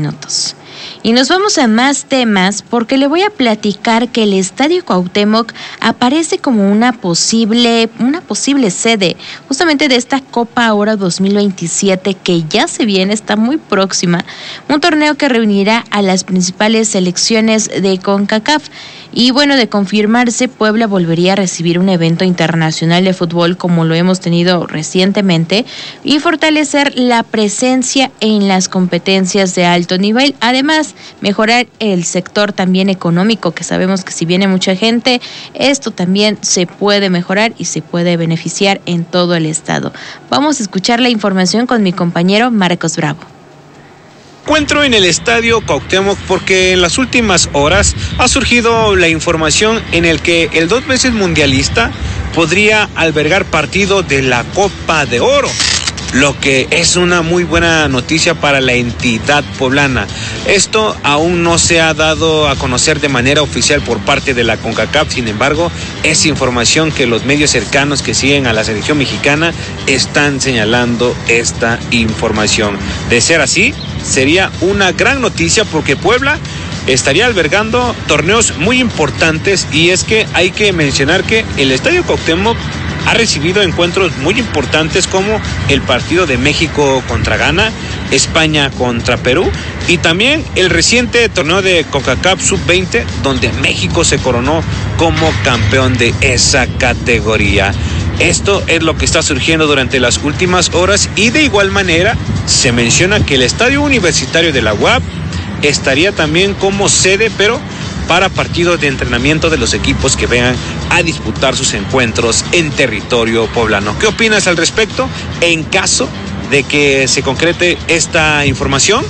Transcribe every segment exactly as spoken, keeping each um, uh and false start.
minutos. Y nos vamos a más temas porque le voy a platicar que el Estadio Cuauhtémoc aparece como una posible, una posible sede justamente de esta Copa Oro dos mil veintisiete que ya se viene, está muy próxima, un torneo que reunirá a las principales selecciones de CONCACAF. Y bueno, de confirmarse, Puebla volvería a recibir un evento internacional de fútbol como lo hemos tenido recientemente y fortalecer la presencia en las competencias de alto nivel. Además, mejorar el sector también económico, que sabemos que si viene mucha gente, esto también se puede mejorar y se puede beneficiar en todo el estado. Vamos a escuchar la información con mi compañero Marcos Bravo. Encuentro en el Estadio Cuauhtémoc porque en las últimas horas ha surgido la información en el que el dos veces mundialista podría albergar partido de la Copa de Oro, lo que es una muy buena noticia para la entidad poblana. Esto aún no se ha dado a conocer de manera oficial por parte de la CONCACAF, sin embargo, es información que los medios cercanos que siguen a la selección mexicana están señalando esta información. De ser así, sería una gran noticia porque Puebla estaría albergando torneos muy importantes y es que hay que mencionar que el Estadio Cuauhtémoc ha recibido encuentros muy importantes como el partido de México contra Ghana, España contra Perú y también el reciente torneo de CONCACAF sub veinte donde México se coronó como campeón de esa categoría. Esto es lo que está surgiendo durante las últimas horas y de igual manera se menciona que el Estadio Universitario de la U A P estaría también como sede, pero para partidos de entrenamiento de los equipos que vengan a disputar sus encuentros en territorio poblano. ¿Qué opinas al respecto en caso de que se concrete esta información?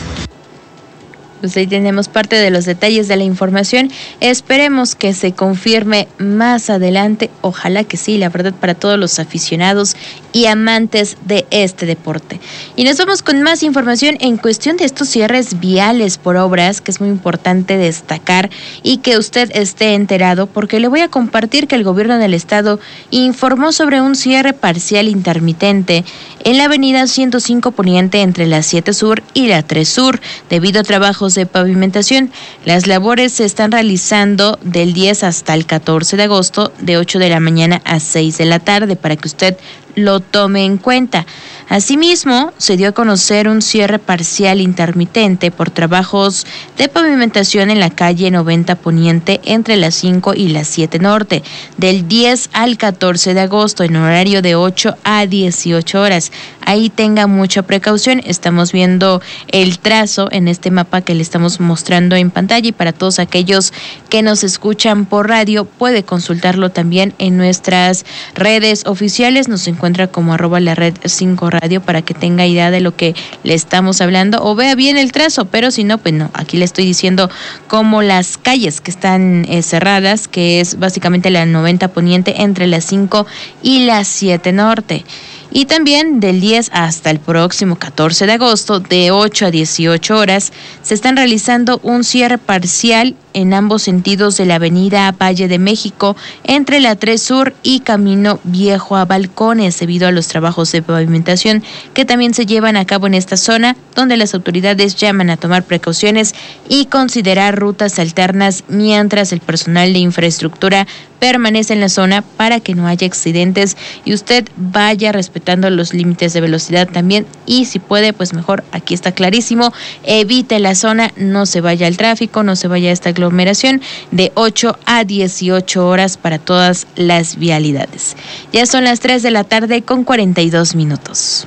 Pues ahí tenemos parte de los detalles de la información. Esperemos que se confirme más adelante. Ojalá que sí, la verdad, para todos los aficionados y amantes de este deporte. Y nos vamos con más información en cuestión de estos cierres viales por obras, que es muy importante destacar y que usted esté enterado, porque le voy a compartir que el gobierno del estado informó sobre un cierre parcial intermitente en la avenida ciento cinco Poniente entre la siete Sur y la tres Sur, debido a trabajos de pavimentación. Las labores se están realizando del diez hasta el catorce de agosto, de ocho de la mañana a seis de la tarde, para que usted lo tome en cuenta. Asimismo, se dio a conocer un cierre parcial intermitente por trabajos de pavimentación en la calle noventa Poniente entre las cinco y las siete Norte, del diez al catorce de agosto, en horario de ocho a dieciocho horas. Ahí tenga mucha precaución. Estamos viendo el trazo en este mapa que le estamos mostrando en pantalla, y para todos aquellos que nos escuchan por radio, puede consultarlo también en nuestras redes oficiales. Nos encuentra como arroba la red cinco radio para que tenga idea de lo que le estamos hablando o vea bien el trazo, pero si no, pues no, aquí le estoy diciendo como las calles que están eh, cerradas, que es básicamente la noventa Poniente entre las cinco y las siete Norte. Y también del diez hasta el próximo catorce de agosto, de ocho a dieciocho horas, se están realizando un cierre parcial en ambos sentidos de la avenida Valle de México, entre la tres Sur y Camino Viejo a Balcones, debido a los trabajos de pavimentación que también se llevan a cabo en esta zona, donde las autoridades llaman a tomar precauciones y considerar rutas alternas mientras el personal de infraestructura permanece en la zona para que no haya accidentes y usted vaya respetando los límites de velocidad también, y si puede, pues mejor, aquí está clarísimo, evite la zona, no se vaya al tráfico, no se vaya a esta aglomeración, de ocho a dieciocho horas para todas las vialidades. Ya son las tres de la tarde con cuarenta y dos minutos.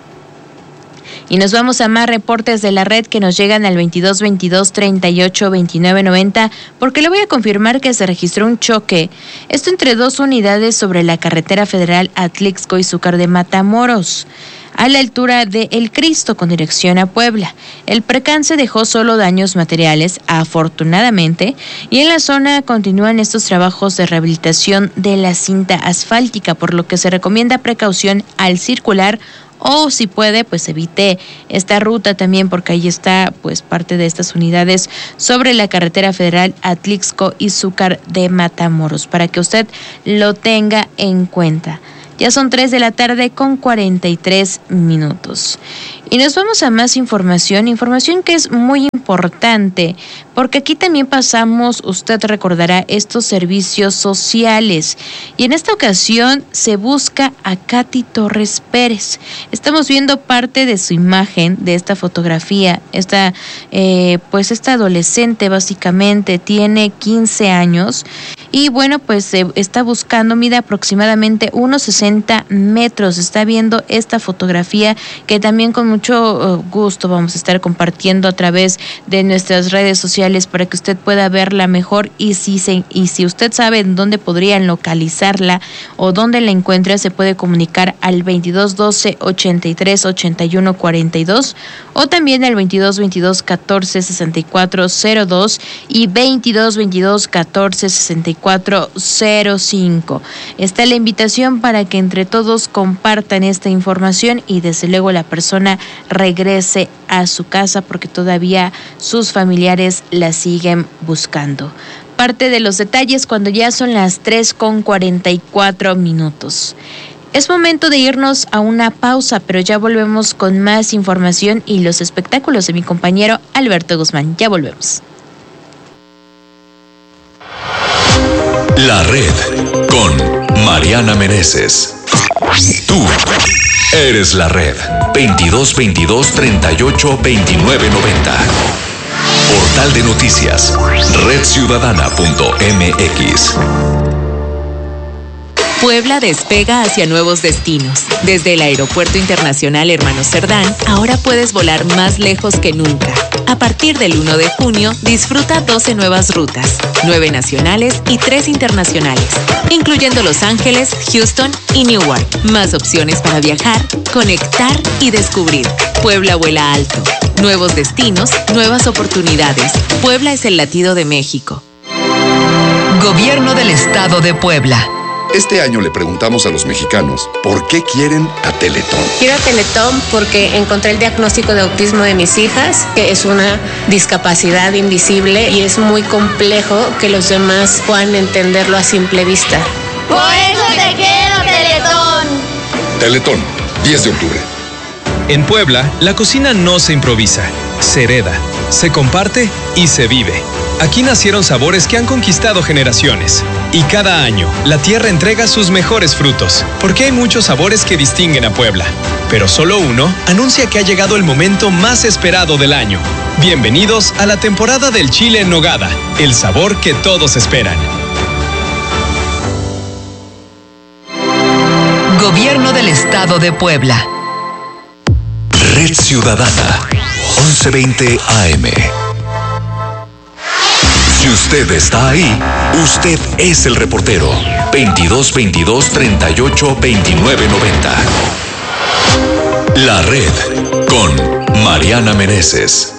Y nos vamos a más reportes de la red que nos llegan al veintidós veintidós treinta y ocho veintinueve noventa, porque le voy a confirmar que se registró un choque, esto entre dos unidades sobre la carretera federal Atlixco-Izúcar de Matamoros, a la altura de El Cristo con dirección a Puebla. El percance dejó solo daños materiales, afortunadamente, y en la zona continúan estos trabajos de rehabilitación de la cinta asfáltica, por lo que se recomienda precaución al circular, o si puede, pues evite esta ruta también, porque ahí está pues parte de estas unidades sobre la carretera federal Atlixco-Izúcar de Matamoros, para que usted lo tenga en cuenta. Ya son tres de la tarde con cuarenta y tres minutos. Y nos vamos a más información, información que es muy importante, porque aquí también pasamos, usted recordará, estos servicios sociales. Y en esta ocasión se busca a Katy Torres Pérez. Estamos viendo parte de su imagen, de esta fotografía. Esta, eh, pues esta adolescente básicamente tiene quince años y bueno, pues se eh, está buscando, mide aproximadamente unos sesenta metros. Está viendo esta fotografía que también con mucho uh, gusto vamos a estar compartiendo a través de nuestras redes sociales para que usted pueda verla mejor, y si se, y si usted sabe en dónde podrían localizarla o dónde la encuentra, se puede comunicar al veintidós doce ochenta y tres ochenta y uno cuarenta y dos o también al veintidós veintidós catorce sesenta y cuatro cero dos y veintidós veintidós catorce sesenta y cuatro cero cinco. Está la invitación para que entre todos compartan esta información y desde luego la persona regrese a su casa porque todavía sus familiares la siguen buscando. Parte de los detalles cuando ya son las tres con cuarenta y cuatro minutos. Es momento de irnos a una pausa, pero ya volvemos con más información y los espectáculos de mi compañero Alberto Guzmán. Ya volvemos. La Red con Mariana Meneses. Tú eres la Red. veintidós veintidós treinta y ocho veintinueve noventa. Portal de noticias red ciudadana punto m x. Puebla despega hacia nuevos destinos. Desde el Aeropuerto Internacional Hermano Cerdán, ahora puedes volar más lejos que nunca. A partir del uno de junio, disfruta doce nuevas rutas, nueve nacionales y tres internacionales, incluyendo Los Ángeles, Houston y Newark. Más opciones para viajar, conectar y descubrir. Puebla vuela alto. Nuevos destinos, nuevas oportunidades. Puebla es el latido de México. Gobierno del Estado de Puebla. Este año le preguntamos a los mexicanos por qué quieren a Teletón. Quiero a Teletón porque encontré el diagnóstico de autismo de mis hijas, que es una discapacidad invisible y es muy complejo que los demás puedan entenderlo a simple vista. ¡Por eso te quiero, Teletón! Teletón, diez de octubre. En Puebla, la cocina no se improvisa, se hereda, se comparte y se vive. Aquí nacieron sabores que han conquistado generaciones. Y cada año, la tierra entrega sus mejores frutos, porque hay muchos sabores que distinguen a Puebla. Pero solo uno anuncia que ha llegado el momento más esperado del año. Bienvenidos a la temporada del chile en nogada, el sabor que todos esperan. Gobierno del Estado de Puebla. Red Ciudadana, once veinte A M. Si usted está ahí, usted es el reportero. veintidós veintidós treinta y ocho veintinueve noventa. La Red con Mariana Meneses.